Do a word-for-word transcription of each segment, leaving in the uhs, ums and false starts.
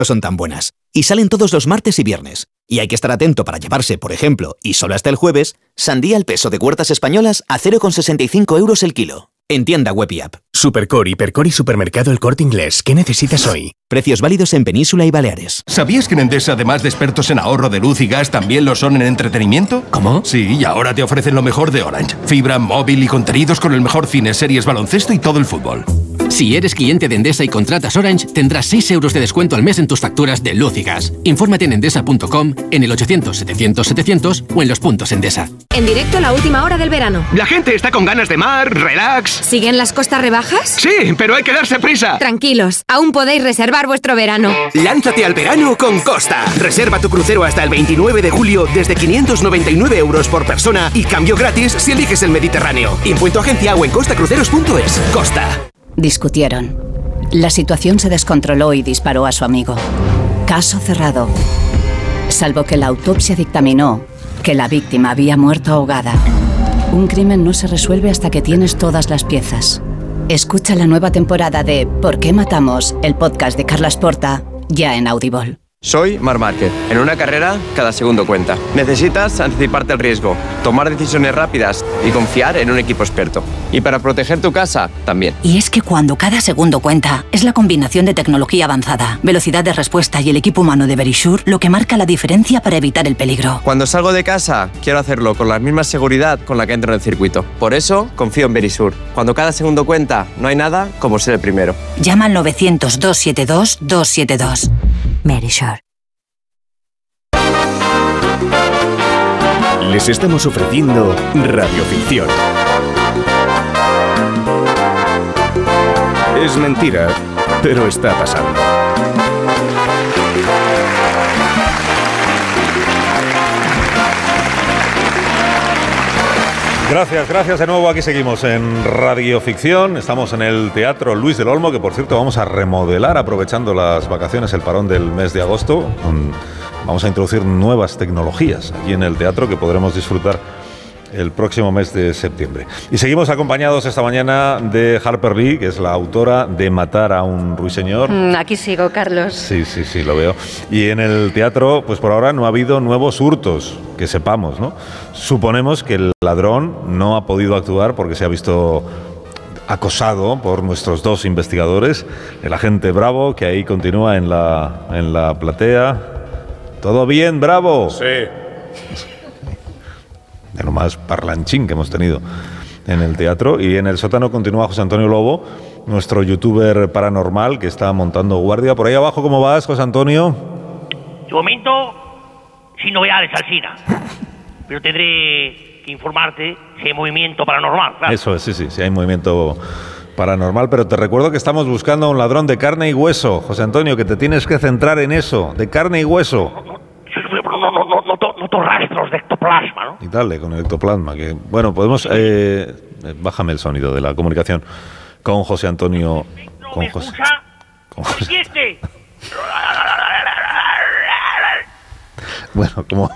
son tan buenas. Y salen todos los martes y viernes. Y hay que estar atento para llevarse, por ejemplo, y solo hasta el jueves, sandía al peso de Huertas Españolas a cero coma sesenta y cinco euros el kilo. En tienda web y app. Supercore, Hipercore y Supermercado El Corte Inglés. ¿Qué necesitas hoy? Precios válidos en Península y Baleares. ¿Sabías que en Endesa, además de expertos en ahorro de luz y gas, también lo son en entretenimiento? ¿Cómo? Sí, y ahora te ofrecen lo mejor de Orange. Fibra, móvil y contenidos con el mejor cine, series, baloncesto y todo el fútbol. Si eres cliente de Endesa y contratas Orange, tendrás seis euros de descuento al mes en tus facturas de luz y gas. Infórmate en endesa punto com, en el ochocientos setecientos setecientos o en los puntos Endesa. En directo la última hora del verano. La gente está con ganas de mar, relax. ¿Siguen las costas rebajas? Sí, pero hay que darse prisa. Tranquilos, aún podéis reservar vuestro verano. Lánzate al verano con Costa. Reserva tu crucero hasta el veintinueve de julio desde quinientos noventa y nueve euros por persona y cambio gratis si eliges el Mediterráneo. Impuesto agencia o en costacruceros punto es. Costa. Discutieron. La situación se descontroló y disparó a su amigo. Caso cerrado. Salvo que la autopsia dictaminó que la víctima había muerto ahogada. Un crimen no se resuelve hasta que tienes todas las piezas. Escucha la nueva temporada de ¿Por qué matamos?, el podcast de Carlas Porta, ya en Audible. Soy Marc Márquez. En una carrera, cada segundo cuenta. Necesitas anticiparte al riesgo, tomar decisiones rápidas y confiar en un equipo experto. Y para proteger tu casa, también. Y es que cuando cada segundo cuenta, es la combinación de tecnología avanzada, velocidad de respuesta y el equipo humano de Verisure lo que marca la diferencia para evitar el peligro. Cuando salgo de casa, quiero hacerlo con la misma seguridad con la que entro en el circuito. Por eso, confío en Verisure. Cuando cada segundo cuenta, no hay nada como ser el primero. Llama al novecientos, doscientos setenta y dos, doscientos setenta y dos. Verisure. Les estamos ofreciendo radioficción. Es mentira, pero está pasando. Gracias, gracias de nuevo. Aquí seguimos en Radioficción. Estamos en el Teatro Luis del Olmo, que por cierto vamos a remodelar aprovechando las vacaciones, el parón del mes de agosto. Vamos a introducir nuevas tecnologías allí en el teatro que podremos disfrutar el próximo mes de septiembre. Y seguimos acompañados esta mañana de Harper Lee, que es la autora de Matar a un ruiseñor. Mm, aquí sigo, Carlos. Sí, sí, sí, lo veo. Y en el teatro, pues por ahora no ha habido nuevos hurtos, que sepamos, ¿no? Suponemos que el ladrón no ha podido actuar porque se ha visto acosado por nuestros dos investigadores, el agente Bravo, que ahí continúa en la, en la platea. ¿Todo bien, Bravo? Sí. De lo más parlanchín que hemos tenido en el teatro. Y en el sótano continúa José Antonio Lobo, nuestro youtuber paranormal, que está montando guardia. Por ahí abajo, ¿cómo vas, José Antonio? De momento, sin novedades, Alsina. Pero tendré que informarte si hay movimiento paranormal, claro. Eso es, sí, sí, sí hay movimiento paranormal. Pero te recuerdo que estamos buscando a un ladrón de carne y hueso, José Antonio, que te tienes que centrar en eso, de carne y hueso. No, no, no, noto, noto rastros de ectoplasma, ¿no? Y dale, con el ectoplasma. Que, bueno, podemos... Eh, bájame el sonido de la comunicación con José Antonio... ¿No con me José, escucha? con José. ¿Y este? Bueno, como...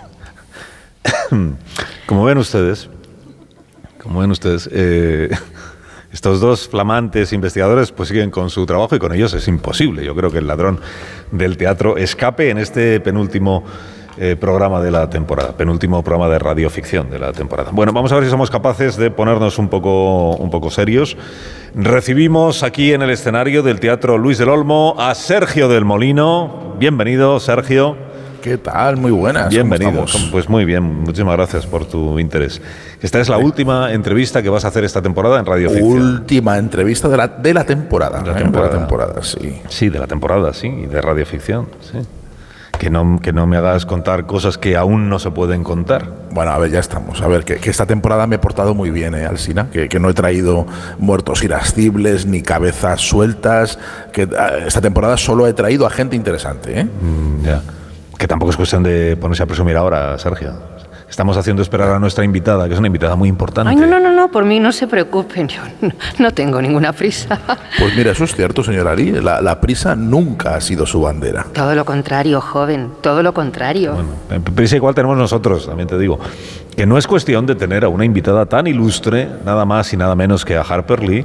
como ven ustedes... Como ven ustedes... Eh, estos dos flamantes investigadores pues siguen con su trabajo y con ellos es imposible. Yo creo que el ladrón del teatro escape en este penúltimo eh, programa de la temporada, penúltimo programa de radioficción de la temporada. Bueno, vamos a ver si somos capaces de ponernos un poco, un poco serios. Recibimos aquí en el escenario del Teatro Luis del Olmo a Sergio del Molino. Bienvenido, Sergio. ¿Qué tal? Muy buenas. Bienvenido. Pues muy bien, muchísimas gracias por tu interés. Esta es la última entrevista que vas a hacer esta temporada en Radio Ficción. Última entrevista de la, de la temporada. De la ¿eh? temporada. De la temporada, sí. Sí, de la temporada, sí, y de Radio Ficción, sí. Que no, que no me hagas contar cosas que aún no se pueden contar. Bueno, a ver, ya estamos. A ver, que, que esta temporada me he portado muy bien, ¿eh, Alsina? Que, que no he traído muertos irascibles ni cabezas sueltas. Que esta temporada solo he traído a gente interesante, ¿eh? Mm, ya. Que tampoco es cuestión de ponerse a presumir ahora, Sergio. Estamos haciendo esperar a nuestra invitada, que es una invitada muy importante. Ay, no, no, no, no, por mí no se preocupen, yo no, no tengo ninguna prisa. Pues mira, eso es cierto, señora Ali, la, la prisa nunca ha sido su bandera. Todo lo contrario, joven, todo lo contrario. Bueno, prisa igual tenemos nosotros, también te digo, que no es cuestión de tener a una invitada tan ilustre, nada más y nada menos que a Harper Lee,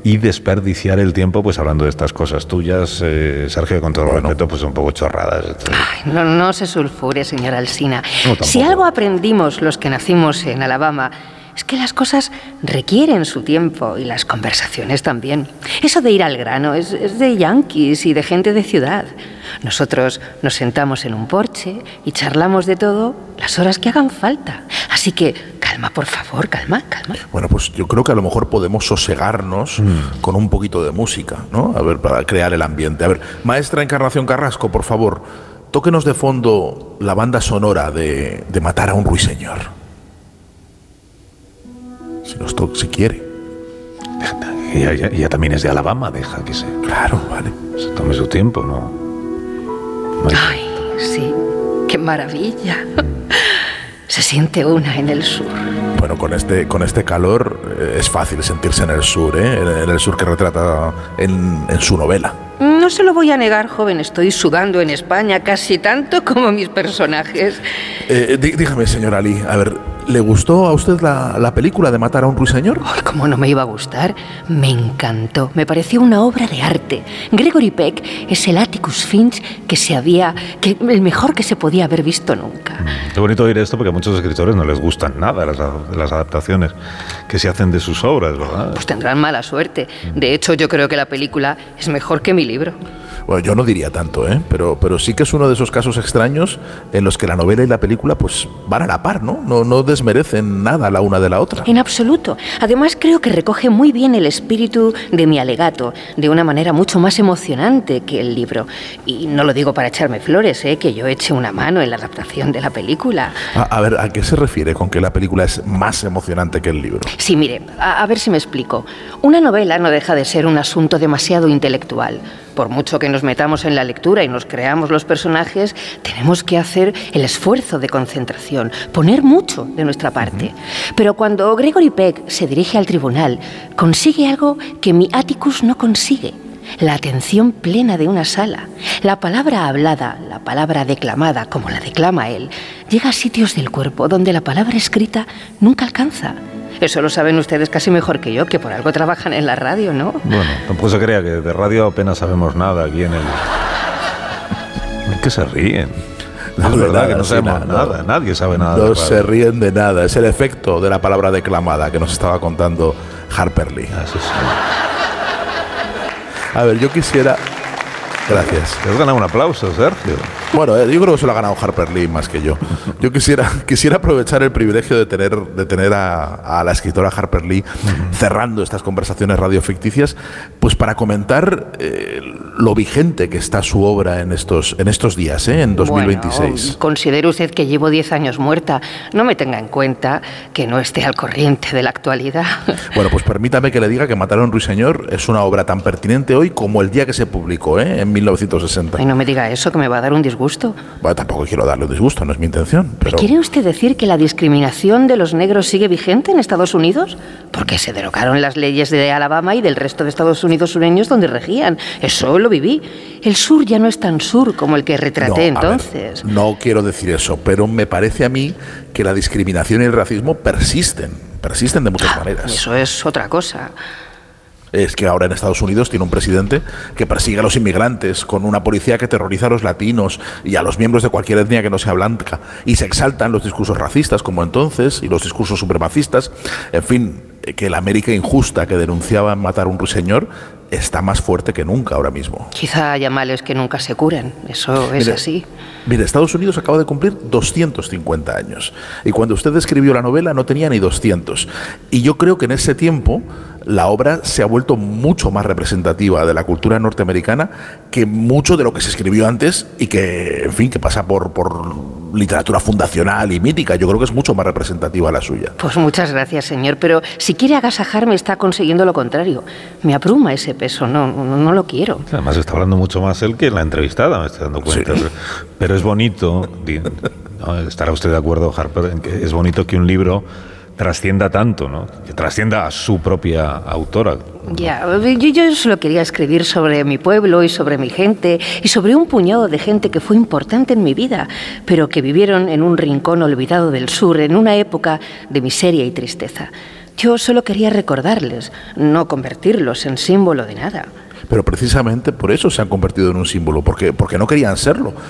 y desperdiciar el tiempo pues hablando de estas cosas tuyas, eh, Sergio, con todo bueno. respeto, pues un poco chorradas. Ay, no, no se sulfure, señor Alsina. No, si algo aprendimos los que nacimos en Alabama, es que las cosas requieren su tiempo y las conversaciones también. Eso de ir al grano es, es de yanquis y de gente de ciudad. Nosotros nos sentamos en un porche y charlamos de todo las horas que hagan falta. Así que calma, por favor, calma, calma. Bueno, pues yo creo que a lo mejor podemos sosegarnos mm. con un poquito de música, ¿no? A ver, para crear el ambiente. A ver, maestra Encarnación Carrasco, por favor, tóquenos de fondo la banda sonora de, de Matar a un ruiseñor. Si nos toca, si quiere. Ella, ella, ella también es de Alabama, deja que se... Claro, vale. Se tome su tiempo, ¿no? no hay... Ay, sí, qué maravilla. Se siente una en el sur. Bueno, con este, con este calor eh, es fácil sentirse en el sur, ¿eh? En, en el sur que retrata en, en su novela. No se lo voy a negar, joven. Estoy sudando en España casi tanto como mis personajes. Eh, dí, dígame, señor Ali, a ver, ¿le gustó a usted la, la película de Matar a un ruiseñor? Ay, ¿cómo no me iba a gustar? Me encantó. Me pareció una obra de arte. Gregory Peck es el Atticus Finch que se había... que el mejor que se podía haber visto nunca. Qué bonito oír esto, porque a muchos escritores no les gustan nada las, las adaptaciones que se hacen de sus obras, ¿verdad? Pues tendrán mala suerte. De hecho, yo creo que la película es mejor que mi libro. Bueno, yo no diría tanto, ¿eh? Pero, pero sí que es uno de esos casos extraños en los que la novela y la película pues van a la par, ¿no? No, no desmerecen nada la una de la otra. En absoluto. Además, creo que recoge muy bien el espíritu de mi alegato, de una manera mucho más emocionante que el libro. Y no lo digo para echarme flores, ¿eh? Que yo eche una mano en la adaptación de la película. A, a ver, ¿a qué se refiere con que la película es más emocionante que el libro? Sí, mire, a, a ver si me explico. Una novela no deja de ser un asunto demasiado intelectual. Por mucho que nos metamos en la lectura y nos creamos los personajes, tenemos que hacer el esfuerzo de concentración, poner mucho de nuestra parte. Uh-huh. Pero cuando Gregory Peck se dirige al tribunal, consigue algo que mi Atticus no consigue. La atención plena de una sala. La palabra hablada, la palabra declamada, como la declama él, llega a sitios del cuerpo donde la palabra escrita nunca alcanza. Eso lo saben ustedes casi mejor que yo, que por algo trabajan en la radio, ¿no? Bueno, tampoco se crea que de radio apenas sabemos nada aquí en el... ¿Es que se ríen? No, es verdad nada, que no sabemos sí, nada, nada, nadie sabe nada. No se ríen de nada, es el efecto de la palabra declamada que nos estaba contando Harper Lee. Eso sí. A ver, yo quisiera... Gracias. Te has ganado un aplauso, Sergio. Bueno, eh, yo creo que se lo ha ganado Harper Lee más que yo. Yo quisiera, quisiera aprovechar el privilegio de tener, de tener a, a la escritora Harper Lee uh-huh. cerrando estas conversaciones radioficticias, pues para comentar eh, lo vigente que está su obra en estos, en estos días, ¿eh? En dos mil veintiséis. Bueno, considere usted que llevo diez años muerta. No me tenga en cuenta que no esté al corriente de la actualidad. Bueno, pues permítame que le diga que Matar a un ruiseñor es una obra tan pertinente hoy como el día que se publicó, ¿eh? En mil novecientos sesenta. Ay, no me diga eso, que me va a dar un disgusto. Bueno, tampoco quiero darle un disgusto, no es mi intención. Pero... ¿Quiere usted decir que la discriminación de los negros sigue vigente en Estados Unidos? Porque se derogaron las leyes de Alabama y del resto de Estados Unidos sureños donde regían. Eso lo viví. El sur ya no es tan sur como el que retraté no, entonces. Ver, no quiero decir eso, pero me parece a mí que la discriminación y el racismo persisten. Persisten de muchas ah, maneras. Eso es otra cosa. Es que ahora en Estados Unidos tiene un presidente que persigue a los inmigrantes, con una policía que terroriza a los latinos y a los miembros de cualquier etnia que no sea blanca, y se exaltan los discursos racistas como entonces y los discursos supremacistas. En fin, que la América injusta que denunciaba Matar a un ruiseñor está más fuerte que nunca ahora mismo. Quizá haya males que nunca se curan, eso es mire, así. Mire, Estados Unidos acaba de cumplir doscientos cincuenta años y cuando usted escribió la novela no tenía ni doscientos. Y yo creo que en ese tiempo la obra se ha vuelto mucho más representativa de la cultura norteamericana que mucho de lo que se escribió antes y que, en fin, que pasa por, por literatura fundacional y mítica. Yo creo que es mucho más representativa la suya. Pues muchas gracias, señor, pero si quiere agasajarme está consiguiendo lo contrario. Me abruma ese peso, no, no, no lo quiero. Además está hablando mucho más él que la entrevistada, me estoy dando cuenta. Sí. Pero, pero es bonito, ¿no? Estará usted de acuerdo, Harper, en que es bonito que un libro trascienda tanto, ¿no? Que trascienda a su propia autora. Ya, yo, yo solo quería escribir sobre mi pueblo y sobre mi gente y sobre un puñado de gente que fue importante en mi vida, pero que vivieron en un rincón olvidado del sur en una época de miseria y tristeza. Yo solo quería recordarles, no convertirlos en símbolo de nada. Pero precisamente por eso se han convertido en un símbolo, porque, porque no querían serlo,